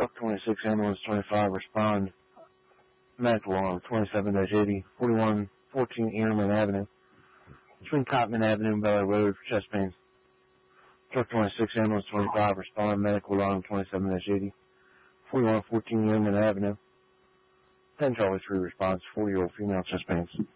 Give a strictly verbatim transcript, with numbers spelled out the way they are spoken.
Truck twenty-six, ambulance twenty-five, respond. Medical alarm twenty-seven eighty, forty-one fourteen Ehrman Avenue. Between Cotman Avenue and Bel Air Road for chest pains. Truck twenty-six, ambulance twenty-five, respond. Medical alarm twenty-seven eighty, forty-one fourteen Ehrman Avenue. ten Charlie three response, forty-year-old female chest pains.